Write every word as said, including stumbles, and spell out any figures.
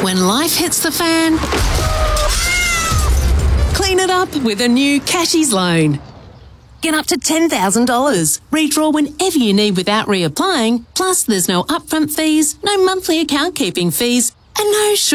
When life hits the fan, clean it up with a new Cashies loan. Get up to ten thousand dollars. Redraw whenever you need without reapplying. Plus, there's no upfront fees, no monthly account keeping fees, and no